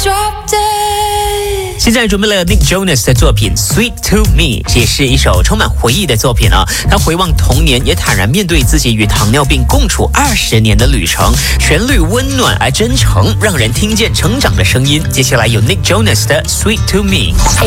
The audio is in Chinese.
现在准备了 Nick Jonas 的作品 Sweet to Me， 这也是一首充满回忆的作品啊。他回望童年，也坦然面对自己与糖尿病共处20年的旅程，旋律温暖而真诚，让人听见成长的声音。接下来有 Nick Jonas 的 Sweet to Me。